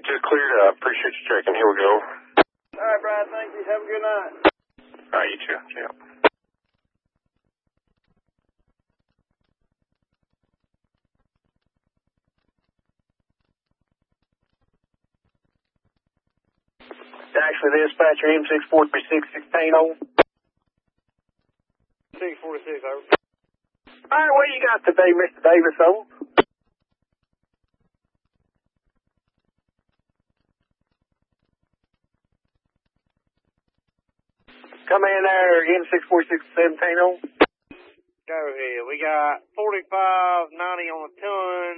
just cleared up. Appreciate you checking. Here we go. All right, Brian, thank you. Have a good night. All right, you too. Yeah. Actually, the dispatcher M646-16 646, over. All right, what you got today, Mr. Davis, over? Come in there, M646-17 over. Go ahead. We got 45.90 on the ton.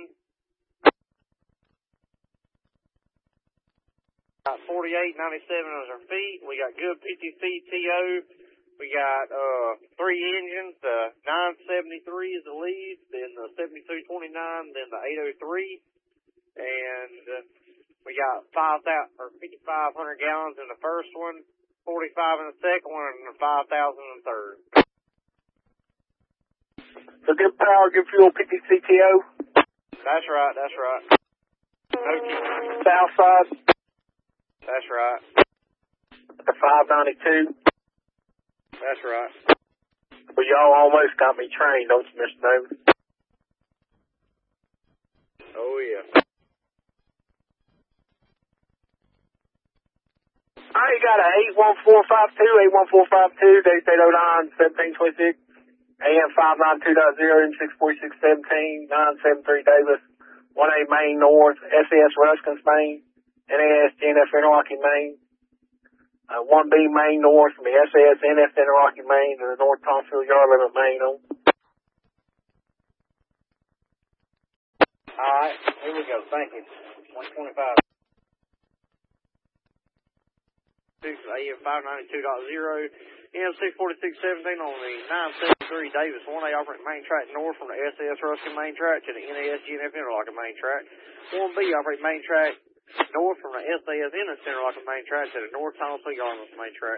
Got 48.97 on our feet. We got good PTC TO. We got 3 engines. The 973 is the lead, then the 7229, then the 803, and we got 5,500 gallons in the first one, 45 in the second one, and 5,000 in the third. So good power, good fuel, PTC TO. That's right. That's right. South side. That's right. The 592. That's right. Well, y'all almost got me trained, don't you, Mr. Davis? Oh, yeah. All right, you got a 81452, 81452, Davis 809, 1726, AM 592.0, M64617, 973 Davis, 1A Main North, SAS Ruskins Main, NAS GNF Interlocking Main, 1B Main North from the SAS NF Interlocking Main to the North Thomasville Yard Limit Main. All right, here we go. Thank you. 125. 6 AM 592.0, M64617 on the 973 Davis 1A operating main track north from the SAS Ruskin main track to the NAS GNF Interlocking main track. 1B operating main track north from the SAS Interlocking main track to the North Thomasville Yard Limit main track.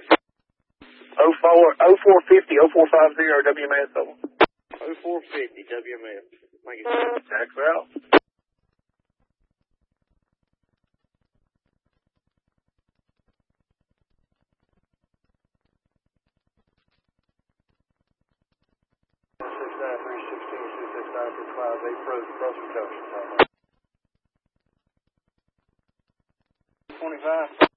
0450 WMS over. 0450 WMS. Thank you, sir. Jack's out. Junction. 25.